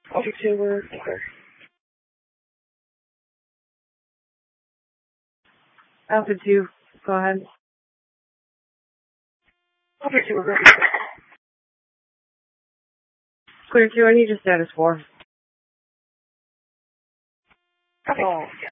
Alpha 2, we're clear. Alpha 2, go ahead. Alpha 2, we're good. Clear 2, I need your status 4. Oh,